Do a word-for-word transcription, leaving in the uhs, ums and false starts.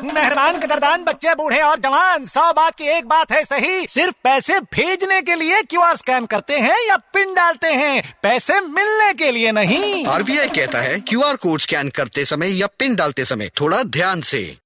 मेहरबान कदरदान बच्चे बूढ़े और जवान, सौ बात की एक बात है सही, सिर्फ पैसे भेजने के लिए क्यूआर स्कैन करते हैं या पिन डालते हैं, पैसे मिलने के लिए नहीं। आरबीआई कहता है क्यूआर कोड स्कैन करते समय या पिन डालते समय थोड़ा ध्यान से।